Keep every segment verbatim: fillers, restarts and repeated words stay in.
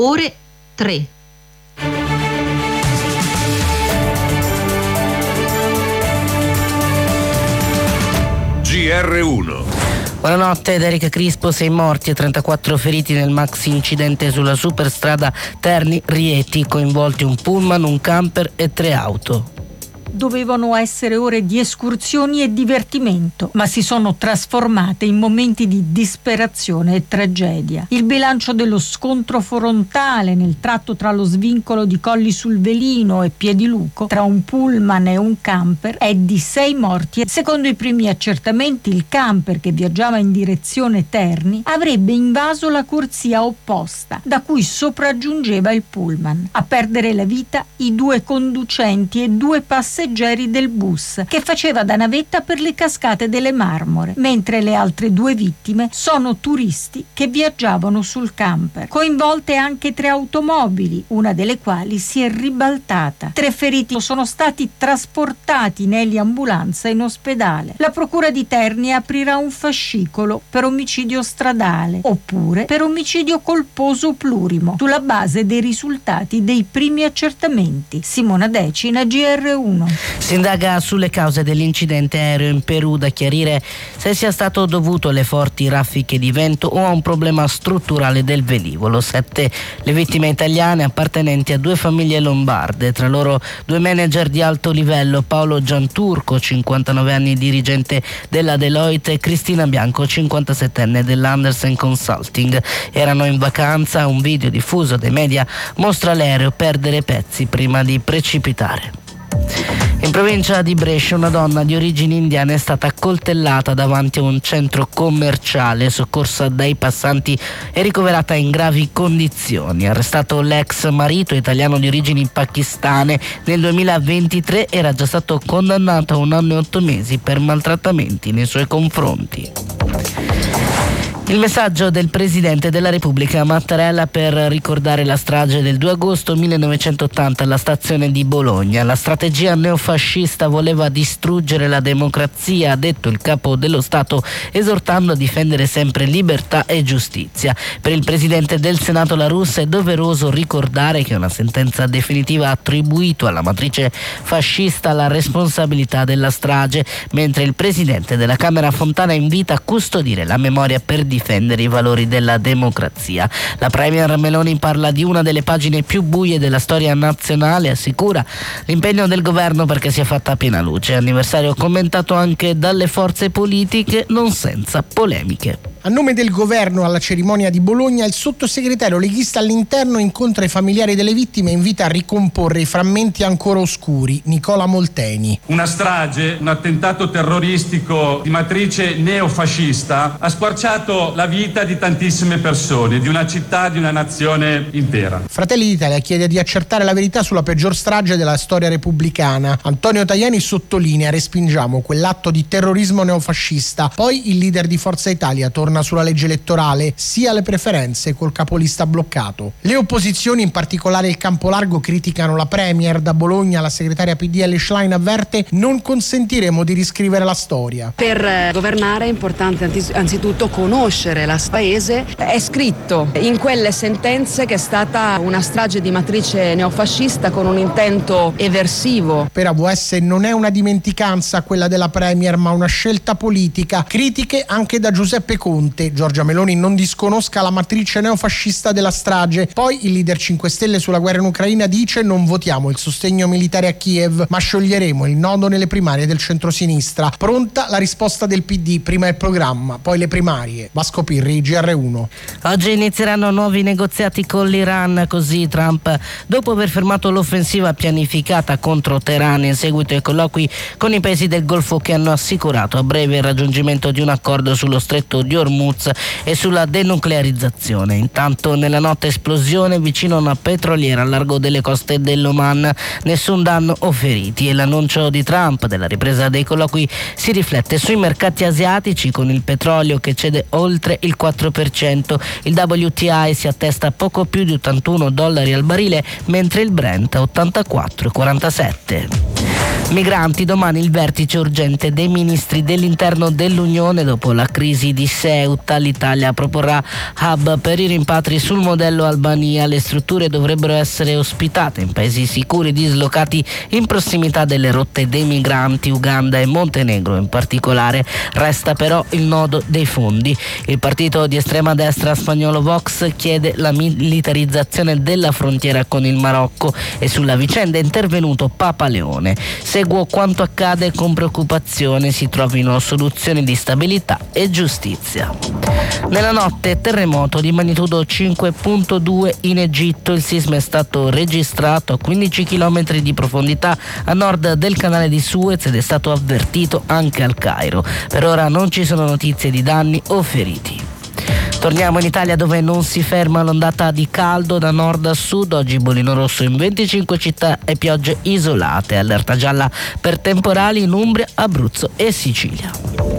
ore tre. G R uno. Buonanotte, da Erika Crispo. Sei morti e trentaquattro feriti nel maxi incidente sulla superstrada Terni-Rieti, coinvolti un pullman, un camper e tre auto. Dovevano essere ore di escursioni e divertimento, ma si sono trasformate in momenti di disperazione e tragedia. Il bilancio dello scontro frontale nel tratto tra lo svincolo di Colli sul Velino e Piediluco, tra un pullman e un camper, è di sei morti. Secondo i primi accertamenti, il camper, che viaggiava in direzione Terni, avrebbe invaso la corsia opposta, da cui sopraggiungeva il pullman. A perdere la vita i due conducenti e due passeggeri del bus, che faceva da navetta per le cascate delle Marmore, mentre le altre due vittime sono turisti che viaggiavano sul camper. Coinvolte anche tre automobili, una delle quali si è ribaltata. Tre feriti sono stati trasportati in eliambulanza in ospedale. La procura di Terni aprirà un fascicolo per omicidio stradale oppure per omicidio colposo plurimo, sulla base dei risultati dei primi accertamenti. Simona Decina, G R uno. Si indaga sulle cause dell'incidente aereo in Perù, da chiarire se sia stato dovuto alle forti raffiche di vento o a un problema strutturale del velivolo. Sette le vittime italiane appartenenti a due famiglie lombarde, tra loro due manager di alto livello, Paolo Gianturco, cinquantanove anni, dirigente della Deloitte, e Cristina Bianco, cinquantasettenne, dell'Andersen Consulting. Erano in vacanza. Un video diffuso dai media mostra l'aereo perdere pezzi prima di precipitare. In provincia di Brescia una donna di origini indiane è stata accoltellata davanti a un centro commerciale, soccorsa dai passanti e ricoverata in gravi condizioni. Arrestato l'ex marito, italiano di origini pakistane, nel duemilaventitré era già stato condannato a un anno e otto mesi per maltrattamenti nei suoi confronti. Il messaggio del Presidente della Repubblica Mattarella per ricordare la strage del due agosto millenovecentottanta alla stazione di Bologna. La strategia neofascista voleva distruggere la democrazia, ha detto il capo dello Stato, esortando a difendere sempre libertà e giustizia. Per il Presidente del Senato La Russa è doveroso ricordare che una sentenza definitiva ha attribuito alla matrice fascista la responsabilità della strage, mentre il Presidente della Camera Fontana invita a custodire la memoria per difendere difendere i valori della democrazia. La Premier Meloni parla di una delle pagine più buie della storia nazionale, assicura l'impegno del governo perché sia fatta piena luce. Anniversario commentato anche dalle forze politiche, non senza polemiche. A nome del governo alla cerimonia di Bologna, il sottosegretario leghista all'interno incontra i familiari delle vittime e invita a ricomporre i frammenti ancora oscuri. Nicola Molteni. Una strage, un attentato terroristico di matrice neofascista ha squarciato la vita di tantissime persone, di una città, di una nazione intera. Fratelli d'Italia chiede di accertare la verità sulla peggior strage della storia repubblicana. Antonio Tajani sottolinea: respingiamo quell'atto di terrorismo neofascista. Poi il leader di Forza Italia torna sulla legge elettorale, sia le preferenze col capolista bloccato. Le opposizioni, in particolare il campo largo, criticano la Premier. Da Bologna la segretaria P D L Schlein avverte: non consentiremo di riscrivere la storia. Per governare è importante anzitutto conoscere la paese. È scritto in quelle sentenze che è stata una strage di matrice neofascista con un intento eversivo. Per A V S non è una dimenticanza quella della Premier, ma una scelta politica. Critiche anche da Giuseppe Conte. Giorgia Meloni non disconosca la matrice neofascista della strage. Poi il leader cinque Stelle sulla guerra in Ucraina dice: non votiamo il sostegno militare a Kiev, ma scioglieremo il nodo nelle primarie del centrosinistra. Pronta la risposta del P D: prima il programma, poi le primarie. Vasco Pirri, G R uno. Oggi inizieranno nuovi negoziati con l'Iran, così Trump, dopo aver fermato l'offensiva pianificata contro Teheran in seguito ai colloqui con i paesi del Golfo, che hanno assicurato a breve il raggiungimento di un accordo sullo stretto di Hormuz e sulla denuclearizzazione. Intanto nella notte esplosione vicino a una petroliera al largo delle coste dell'Oman, nessun danno o feriti, e l'annuncio di Trump della ripresa dei colloqui si riflette sui mercati asiatici, con il petrolio che cede oltre il quattro per cento. Il W T I si attesta a poco più di ottantuno dollari al barile, mentre il Brent a ottantaquattro virgola quarantasette. Migranti, domani il vertice urgente dei ministri dell'interno dell'Unione dopo la crisi di Ceuta. L'Italia proporrà hub per i rimpatri sul modello Albania. Le strutture dovrebbero essere ospitate in paesi sicuri dislocati in prossimità delle rotte dei migranti, Uganda e Montenegro in particolare. Resta però il nodo dei fondi. Il partito di estrema destra spagnolo Vox chiede la militarizzazione della frontiera con il Marocco e sulla vicenda è intervenuto Papa Leone. Seguo quanto accade con preoccupazione, si trovino soluzioni di stabilità e giustizia. Nella notte terremoto di magnitudo cinque virgola due in Egitto. Il sisma è stato registrato a quindici chilometri di profondità a nord del canale di Suez ed è stato avvertito anche al Cairo. Per ora non ci sono notizie di danni o feriti. Torniamo in Italia dove non si ferma l'ondata di caldo da nord a sud. Oggi bollino rosso in venticinque città e piogge isolate. Allerta gialla per temporali in Umbria, Abruzzo e Sicilia.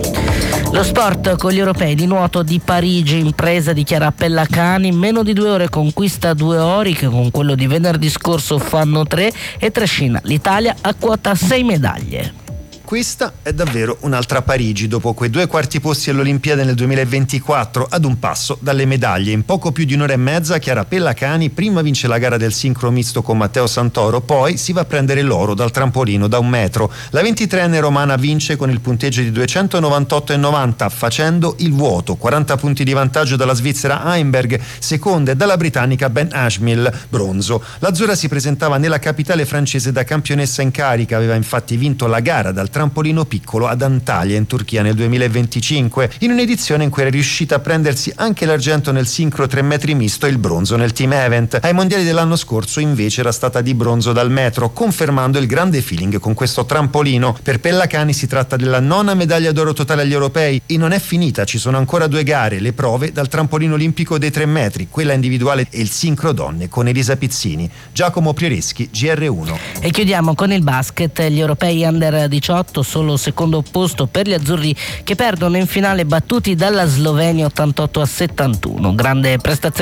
Lo sport con gli europei di nuoto di Parigi, impresa dichiara Pellacani, in meno di due ore conquista due ori che con quello di venerdì scorso fanno tre e trascina l'Italia a quota sei medaglie. Questa è davvero un'altra Parigi, dopo quei due quarti posti all'Olimpiade nel duemilaventiquattro, ad un passo dalle medaglie. In poco più di un'ora e mezza Chiara Pellacani prima vince la gara del sincro misto con Matteo Santoro, poi si va a prendere l'oro dal trampolino da un metro. La ventitreenne romana vince con il punteggio di duecentonovantotto virgola novanta, facendo il vuoto. quaranta punti di vantaggio dalla svizzera Heimberg, seconda, e dalla britannica Ben Ashmill, bronzo. L'azzurra si presentava nella capitale francese da campionessa in carica, aveva infatti vinto la gara dal trampolino trampolino piccolo ad Antalya in Turchia nel duemilaventicinque, in un'edizione in cui era riuscita a prendersi anche l'argento nel sincro tre metri misto e il bronzo nel team event. Ai mondiali dell'anno scorso invece era stata di bronzo dal metro, confermando il grande feeling con questo trampolino. Per Pellacani si tratta della nona medaglia d'oro totale agli europei e non è finita, ci sono ancora due gare, le prove dal trampolino olimpico dei tre metri, quella individuale e il sincro donne con Elisa Pizzini. Giacomo Priereschi, G R uno. E chiudiamo con il basket. Gli europei under diciotto, solo secondo posto per gli azzurri che perdono in finale battuti dalla Slovenia ottantotto a settantuno. Grande prestazione